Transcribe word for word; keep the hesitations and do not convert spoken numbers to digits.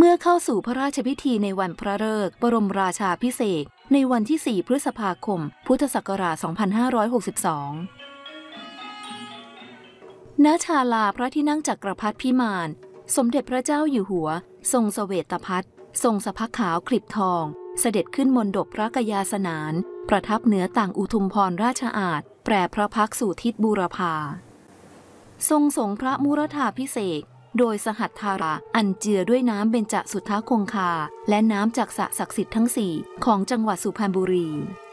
มื่อเข้าสู่พระราชพิธีในวันพระฤกษ์บรมราชาภิเษกในวันที่สี่พฤษภาคมพุทธศักราชสองพันห้าร้อยหกสิบสองณ ศาลาพระที่นั่งจักรพรรดิพิมานสมเด็จพระเจ้าอยู่หัวทรงเสวตพัฒน์ทรงสะพักขาวคลิบทองเสด็จขึ้นมณฑปพระกยาสนานประทับเหนือต่างอุทุมพรราชอาณแปรพระพักตร์สู่ทิศบูรพาทรงสงพระมุรธาภิเษกโดยสหัตถาราอันเจือด้วยน้ำเบญจสุทธคงคาและน้ำจากสระศักดิ์สิทธิ์ทั้งสี่ของจังหวัดสุพรรณบุรี